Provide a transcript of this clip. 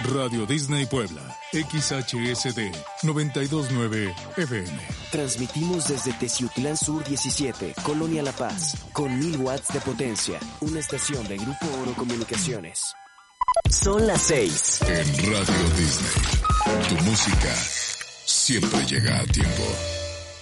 Radio Disney Puebla, XHSD 929 FM. Transmitimos desde Teciutlán Sur 17, Colonia La Paz, con 1000 watts de potencia, una estación de Grupo Oro Comunicaciones. Son las 6. En Radio Disney, tu música siempre llega a tiempo.